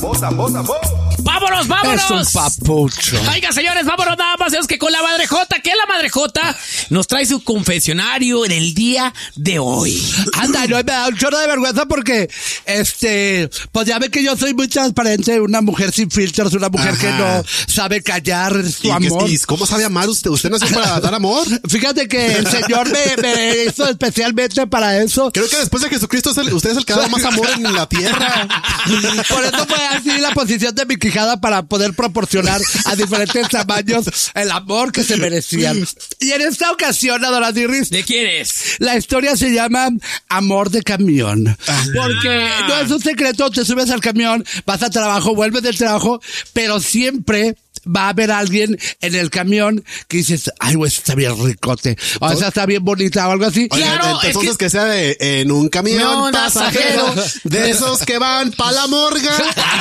¡Vámonos, vámonos! Es un papucho. Oiga, señores, vámonos nada más. Es que con la madrejota, que la madrejota nos trae su confesionario en el día de hoy. Anda, no, me da un chorro de vergüenza porque, pues ya ve que yo soy muy transparente, una mujer sin filtros, una mujer que no sabe callar su amor. ¿Y cómo sabe amar usted? ¿Usted nació para dar amor? Fíjate que el Señor me hizo especialmente para eso. Creo que después de Jesucristo usted es el que da más amor en la tierra. Por eso fue así la posición de mi quijada para poder proporcionar a diferentes tamaños el amor que se merecían. Y en esta ocasión, Adoradirris, ¿de quién es? La historia se llama Amor de Camión. Porque no es un secreto, te subes al camión, vas al trabajo, vuelves del trabajo, pero siempre va a haber alguien en el camión que dices, ay, güey, está bien ricote, o esa está bien bonita, o algo así. Claro, entonces que sea en un camión pasajero, de esos que van pa' la morga.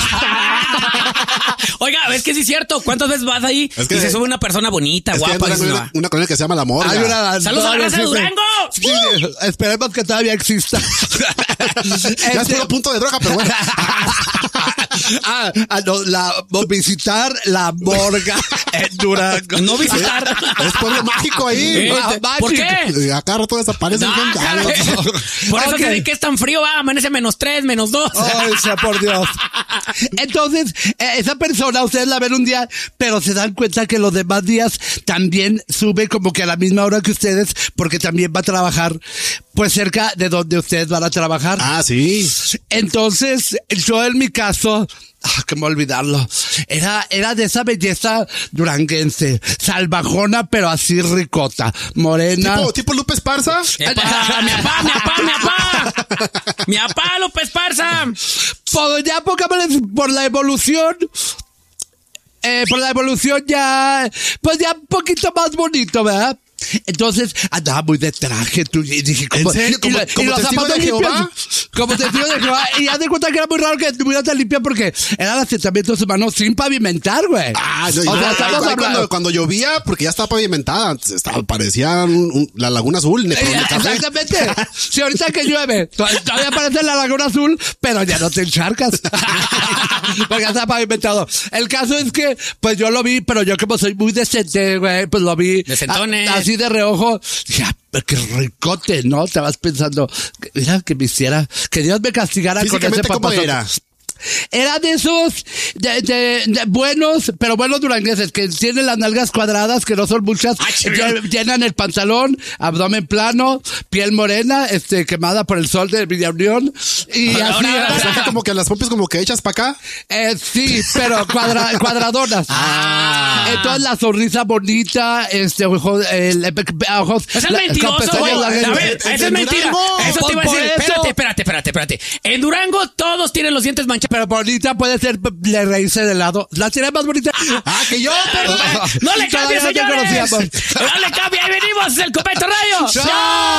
Oiga, es que sí es cierto. ¿Cuántas veces vas ahí y se sube una persona bonita, guapa? Una colonia que se llama La Morga. ¡Saludos a la raza de Durango! Sí, esperemos que todavía exista. Ya es puro punto de droga, pero bueno. Visitar la morga en Durango. No visitar. Es pueblo mágico ahí. ¿Por qué? Acá rato desaparecen. Por eso se ve que es tan frío, amanece -3, -2. Ay, sea por Dios. Entonces, esa persona, ustedes la ven un día, pero se dan cuenta que los demás días también sube como que a la misma hora que ustedes, porque también va a trabajar, pues cerca de donde ustedes van a trabajar. Ah, sí. Entonces, yo en mi caso, que me olvidarlo, era de esa belleza duranguense, salvajona, pero así ricota, morena. ¿Tipo Lupe Esparza? ¡Mi apá, Lupe Esparza! Pues ya pongámosle por la evolución ya, pues ya un poquito más bonito, ¿verdad? Entonces andaba muy de traje, y dije, ¿cómo? ¿En serio? ¿Como los testigo zapatos de Jehová? limpios, como testigo de Jehová. Y haz de cuenta que era muy raro que estuviera tan limpia porque eran asentamientos humanos sin pavimentar, güey. Cuando llovía, porque ya estaba pavimentada, parecía la Laguna Azul. Exactamente. Si ahorita que llueve, todavía parece la Laguna Azul, pero ya no te encharcas. Porque ya está pavimentado. El caso es que, pues yo lo vi, pero yo como soy muy decente, güey, pues lo vi. Decentones. Así de reojo. Dije, qué ricote, ¿no? Te vas pensando, mira, que me hiciera, que Dios me castigara con ese ¿Cómo papazo. era? Era de esos de buenos, pero buenos durangueses, que tienen las nalgas cuadradas, que no son muchas, llenan el pantalón, abdomen plano, piel morena, quemada por el sol de Villa Unión, y así. Como que las pompis como que echas para acá. Sí, pero cuadradonas. Entonces la sonrisa bonita, ojos. Eso es mentiroso, güey. A ver, eso es mentira. Eso te iba a decir. Espérate. En Durango todos tienen los dientes manchados. Pero bonita puede ser le reírse de lado. La tiene más bonita. Que yo, no le cambie, señores. No No le cambie. Ahí venimos, el Copeto Radio. ¡Chao!